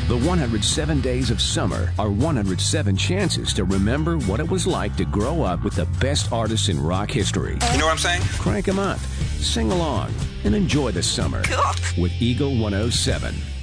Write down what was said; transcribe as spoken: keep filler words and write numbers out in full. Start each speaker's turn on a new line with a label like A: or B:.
A: The one hundred seven Days of Summer are one hundred seven chances to remember what it was like to grow up with the best artists in rock history.
B: You know what I'm saying?
A: Crank 'em up, sing along, and enjoy the summer
B: Cool.
A: with Eagle one oh seven.